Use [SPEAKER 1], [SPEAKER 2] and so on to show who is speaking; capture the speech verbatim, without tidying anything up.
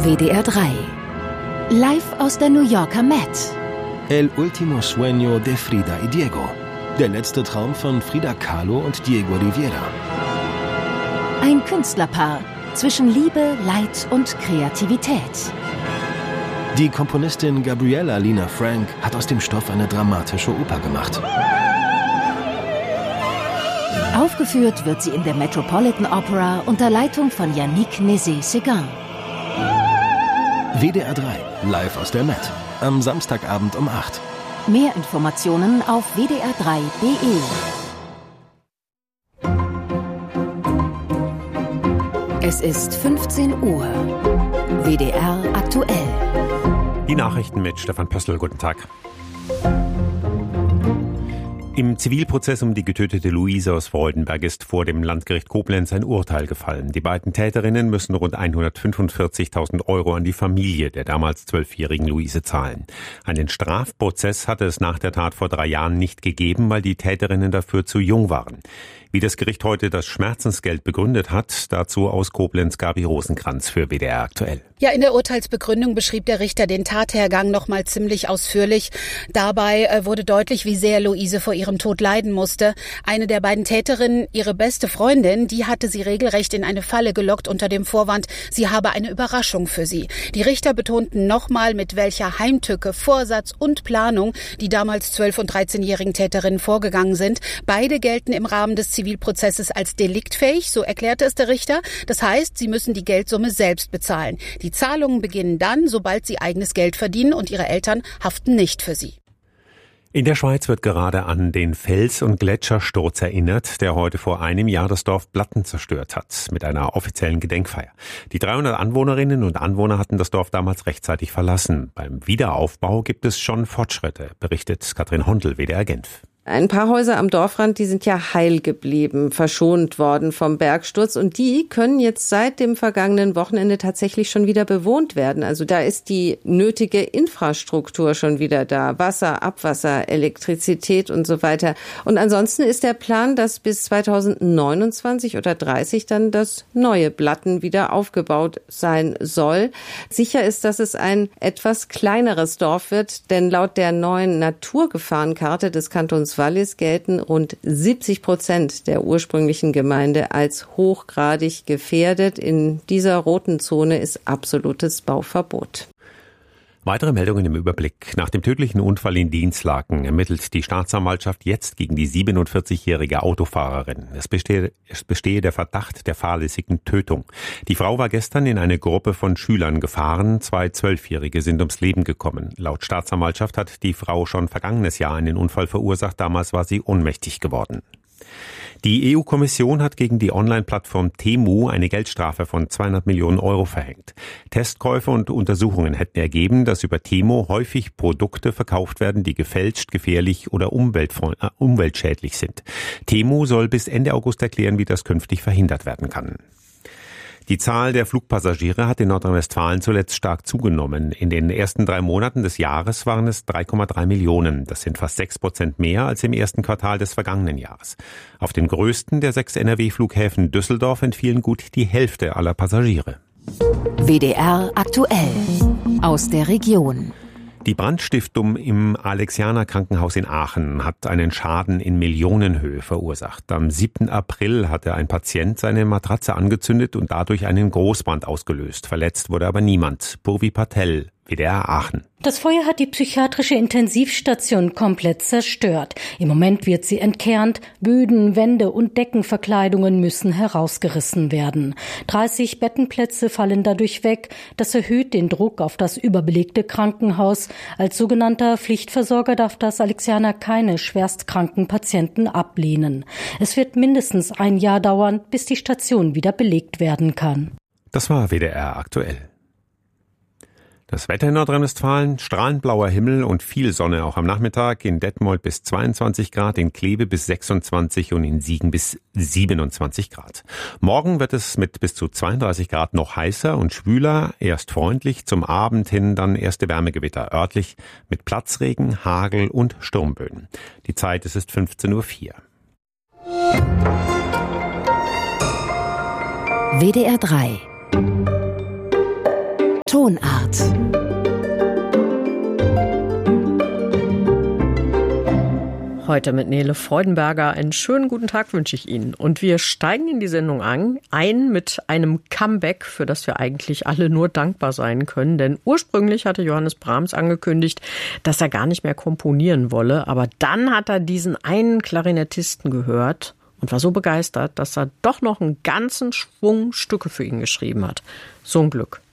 [SPEAKER 1] W D R drei. Live aus der New Yorker Met.
[SPEAKER 2] El último sueño de Frida y Diego. Der letzte Traum von Frida Kahlo und Diego Rivera.
[SPEAKER 1] Ein Künstlerpaar zwischen Liebe, Leid und Kreativität.
[SPEAKER 2] Die Komponistin Gabriella Lina Frank hat aus dem Stoff eine dramatische Oper gemacht.
[SPEAKER 1] Aufgeführt wird sie in der Metropolitan Opera unter Leitung von Yannick Nézet-Séguin.
[SPEAKER 2] W D R drei, live aus der Met. Am Samstagabend um acht.
[SPEAKER 1] Mehr Informationen auf w d r drei punkt de. Es ist fünfzehn Uhr. W D R aktuell.
[SPEAKER 3] Die Nachrichten mit Stefan Pössl. Guten Tag. Im Zivilprozess um die getötete Luise aus Freudenberg ist vor dem Landgericht Koblenz ein Urteil gefallen. Die beiden Täterinnen müssen rund hundertfünfundvierzigtausend Euro an die Familie der damals zwölfjährigen Luise zahlen. Einen Strafprozess hatte es nach der Tat vor drei Jahren nicht gegeben, weil die Täterinnen dafür zu jung waren. Wie das Gericht heute das Schmerzensgeld begründet hat, dazu aus Koblenz Gabi Rosenkranz für W D R aktuell.
[SPEAKER 4] Ja, in der Urteilsbegründung beschrieb der Richter den Tathergang noch mal ziemlich ausführlich. Dabei äh, wurde deutlich, wie sehr Luise vor ihrem Tod leiden musste. Eine der beiden Täterinnen, ihre beste Freundin, die hatte sie regelrecht in eine Falle gelockt unter dem Vorwand, sie habe eine Überraschung für sie. Die Richter betonten nochmal, mit welcher Heimtücke, Vorsatz und Planung die damals zwölf- und dreizehnjährigen Täterinnen vorgegangen sind. Beide gelten im Rahmen des Zivilprozesses als deliktfähig, so erklärte es der Richter. Das heißt, sie müssen die Geldsumme selbst bezahlen. Die Zahlungen beginnen dann, sobald sie eigenes Geld verdienen, und ihre Eltern haften nicht für sie.
[SPEAKER 3] In der Schweiz wird gerade an den Fels- und Gletschersturz erinnert, der heute vor einem Jahr das Dorf Blatten zerstört hat, mit einer offiziellen Gedenkfeier. Die dreihundert Anwohnerinnen und Anwohner hatten das Dorf damals rechtzeitig verlassen. Beim Wiederaufbau gibt es schon Fortschritte, berichtet Katrin Hondel, W D R Genf.
[SPEAKER 5] Ein paar Häuser am Dorfrand, die sind ja heil geblieben, verschont worden vom Bergsturz, und die können jetzt seit dem vergangenen Wochenende tatsächlich schon wieder bewohnt werden. Also da ist die nötige Infrastruktur schon wieder da. Wasser, Abwasser, Elektrizität und so weiter. Und ansonsten ist der Plan, dass bis zweitausendneunundzwanzig oder dreißig dann das neue Blatten wieder aufgebaut sein soll. Sicher ist, dass es ein etwas kleineres Dorf wird, denn laut der neuen Naturgefahrenkarte des Kantons Wallis gelten rund siebzig Prozent der ursprünglichen Gemeinde als hochgradig gefährdet. In dieser roten Zone ist absolutes Bauverbot.
[SPEAKER 3] Weitere Meldungen im Überblick. Nach dem tödlichen Unfall in Dinslaken ermittelt die Staatsanwaltschaft jetzt gegen die siebenundvierzigjährige Autofahrerin. Es bestehe, es bestehe der Verdacht der fahrlässigen Tötung. Die Frau war gestern in eine Gruppe von Schülern gefahren. Zwei Zwölfjährige sind ums Leben gekommen. Laut Staatsanwaltschaft hat die Frau schon vergangenes Jahr einen Unfall verursacht. Damals war sie ohnmächtig geworden. Die E U-Kommission hat gegen die Online-Plattform Temu eine Geldstrafe von zweihundert Millionen Euro verhängt. Testkäufe und Untersuchungen hätten ergeben, dass über Temu häufig Produkte verkauft werden, die gefälscht, gefährlich oder umweltfreund- äh, umweltschädlich sind. Temu soll bis Ende August erklären, wie das künftig verhindert werden kann. Die Zahl der Flugpassagiere hat in Nordrhein-Westfalen zuletzt stark zugenommen. In den ersten drei Monaten des Jahres waren es drei Komma drei Millionen. Das sind fast sechs Prozent mehr als im ersten Quartal des vergangenen Jahres. Auf den größten der sechs N R W-Flughäfen Düsseldorf entfielen gut die Hälfte aller Passagiere.
[SPEAKER 1] W D R aktuell. Aus der Region.
[SPEAKER 3] Die Brandstiftung im Alexianer Krankenhaus in Aachen hat einen Schaden in Millionenhöhe verursacht. Am siebten April hatte ein Patient seine Matratze angezündet und dadurch einen Großbrand ausgelöst. Verletzt wurde aber niemand. Purvi Patel, W D R Aachen.
[SPEAKER 6] Das Feuer hat die psychiatrische Intensivstation komplett zerstört. Im Moment wird sie entkernt. Böden, Wände und Deckenverkleidungen müssen herausgerissen werden. dreißig Bettenplätze fallen dadurch weg. Das erhöht den Druck auf das überbelegte Krankenhaus. Als sogenannter Pflichtversorger darf das Alexianer keine schwerstkranken Patienten ablehnen. Es wird mindestens ein Jahr dauern, bis die Station wieder belegt werden kann.
[SPEAKER 3] Das war W D R aktuell. Das Wetter in Nordrhein-Westfalen, strahlend blauer Himmel und viel Sonne auch am Nachmittag, in Detmold bis zweiundzwanzig Grad, in Kleve bis sechsundzwanzig und in Siegen bis siebenundzwanzig Grad. Morgen wird es mit bis zu zweiunddreißig Grad noch heißer und schwüler, erst freundlich, zum Abend hin dann erste Wärmegewitter örtlich mit Platzregen, Hagel und Sturmböen. Die Zeit, es ist fünfzehn Uhr vier.
[SPEAKER 1] W D R drei Tonart.
[SPEAKER 7] Heute mit Nele Freudenberger. Einen schönen guten Tag wünsche ich Ihnen. Und wir steigen in die Sendung an, ein mit einem Comeback, für das wir eigentlich alle nur dankbar sein können. Denn ursprünglich hatte Johannes Brahms angekündigt, dass er gar nicht mehr komponieren wolle. Aber dann hat er diesen einen Klarinettisten gehört und war so begeistert, dass er doch noch einen ganzen Schwung Stücke für ihn geschrieben hat. So ein Glück.